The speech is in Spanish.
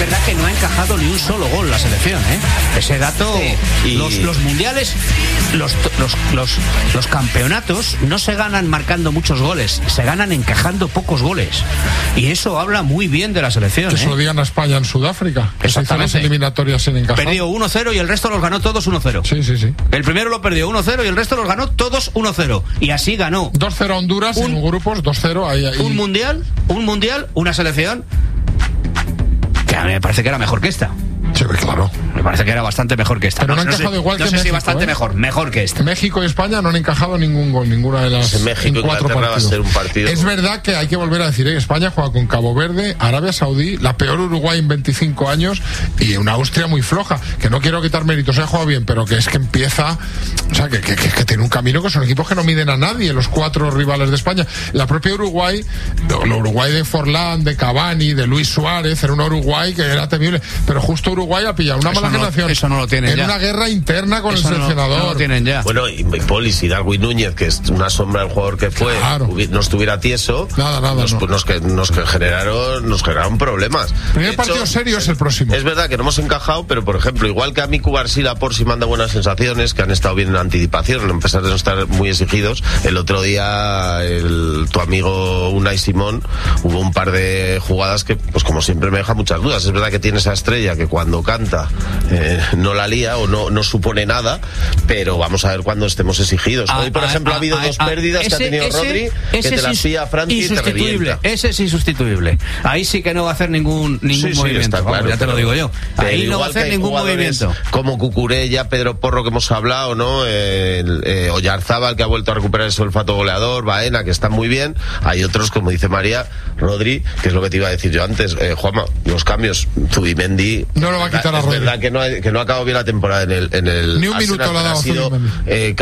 verdad que no ha encajado ni un solo gol la selección, ¿eh? Ese dato, sí. Los mundiales, los campeonatos no se ganan marcando muchos goles, se ganan encajando pocos goles. Y eso habla muy bien de la selección. Que se lo digan a España en Sudáfrica, que se hizo las eliminatorias sin encajar. Perdió 1-0 y el resto los ganó todos 1-0. Sí. El primero lo perdió 1-0 y el resto los ganó todos 1-0. Y así ganó. 2-0 a Honduras en grupos, 2-0 ahí. Un mundial, una selección que a mí me parece que era mejor que esta. Sí, claro. Me parece que era bastante mejor que esta. Pero no han encajado igual que México. No sé si bastante mejor que esta. México y España no han encajado ningún gol, ninguna de las México en 4 partidos. Va a ser un partido. Es verdad que hay que volver a decir, España juega con Cabo Verde, Arabia Saudí, la peor Uruguay en 25 años y una Austria muy floja, que no quiero quitar méritos, ha jugado bien, pero que es que empieza, o sea, que tiene un camino que son equipos que no miden a nadie, los 4 rivales de España. La propia Uruguay, la Uruguay de Forlán, de Cavani, de Luis Suárez, era una Uruguay que era temible, pero justo Uruguay ha pillado una mala generación. Eso no lo tienen en ya. Una guerra interna con eso el seleccionador. No lo tienen ya. Bueno, y Polis y Darwin Núñez, que es una sombra del jugador que fue, claro. No estuviera tieso, nos generaron problemas. Primer partido serio es el próximo. Es verdad que no hemos encajado, pero por ejemplo, igual que a Miku García por si manda buenas sensaciones, que han estado bien en anticipación, a pesar de no estar muy exigidos. El otro día, tu amigo Unai Simón, hubo un par de jugadas que, pues como siempre, me deja muchas dudas. Es verdad que tiene esa estrella que cuando canta no la lía o no supone nada, pero vamos a ver cuando estemos exigidos. Hoy, por ejemplo, ha habido 2 pérdidas que ha tenido Rodri, que te las pilla Franci y te revienta. Ese es insustituible. Ahí sí que no va a hacer ningún movimiento. Está claro, ya te lo digo yo. Ahí no va a hacer ningún movimiento. Como Cucurella, Pedro Porro, que hemos hablado, ¿no? Oyarzábal, que ha vuelto a recuperar ese olfato goleador, Baena, que está muy bien. Hay otros, como dice María, Rodri, que es lo que te iba a decir yo antes. Juanma, los cambios, Zubimendi no lo va a quitar a Rodri. Es verdad que no ha acabado bien la temporada en el ni un minuto le ha dado Zubimendi.